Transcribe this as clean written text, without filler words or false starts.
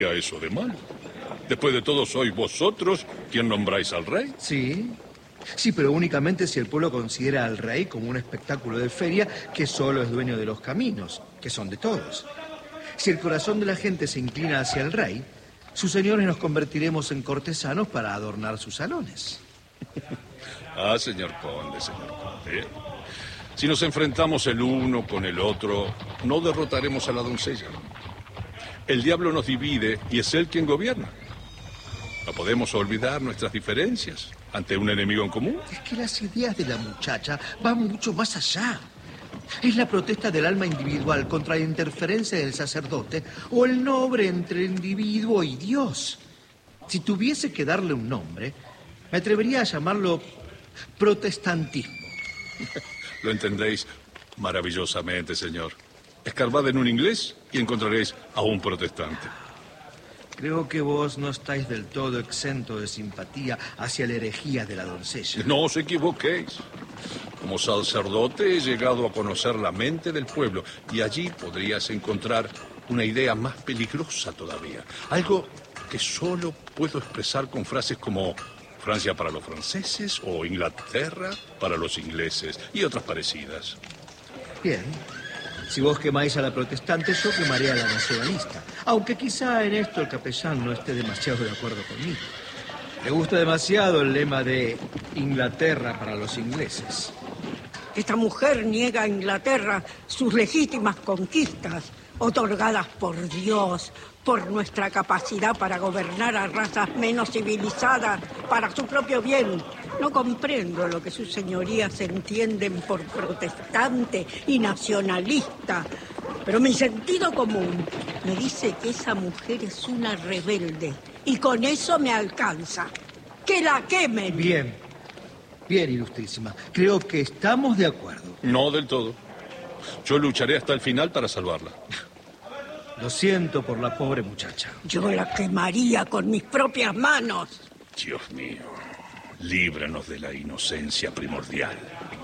eso de mal? Después de todo, ¿sois vosotros quien nombráis al rey? Sí, sí, pero únicamente si el pueblo considera al rey como un espectáculo de feria que solo es dueño de los caminos, que son de todos. Si el corazón de la gente se inclina hacia el rey, sus señores nos convertiremos en cortesanos para adornar sus salones. Ah, señor conde. Si nos enfrentamos el uno con el otro, no derrotaremos a la doncella. El diablo nos divide y es él quien gobierna. No podemos olvidar nuestras diferencias ante un enemigo en común. Es que las ideas de la muchacha van mucho más allá. Es la protesta del alma individual contra la interferencia del sacerdote o el nombre entre el individuo y Dios. Si tuviese que darle un nombre, me atrevería a llamarlo protestantismo. Lo entendéis maravillosamente, señor. Escarbad en un inglés y encontraréis a un protestante. Creo que vos no estáis del todo exento de simpatía hacia la herejía de la doncella. No os equivoquéis. Como sacerdote he llegado a conocer la mente del pueblo y allí podrías encontrar una idea más peligrosa todavía. Algo que solo puedo expresar con frases como Francia para los franceses o Inglaterra para los ingleses y otras parecidas. Bien. Si vos quemáis a la protestante, yo quemaré a la nacionalista. Aunque quizá en esto el capellán no esté demasiado de acuerdo conmigo. Le gusta demasiado el lema de Inglaterra para los ingleses. Esta mujer niega a Inglaterra sus legítimas conquistas, otorgadas por Dios, por nuestra capacidad para gobernar a razas menos civilizadas para su propio bien. No comprendo lo que sus señorías entienden por protestante y nacionalista, pero mi sentido común me dice que esa mujer es una rebelde y con eso me alcanza. ¡Que la quemen! Bien, ilustrísima. Creo que estamos de acuerdo. No del todo. Yo lucharé hasta el final para salvarla. Lo siento por la pobre muchacha. Yo la quemaría con mis propias manos. Dios mío, líbranos de la inocencia primordial.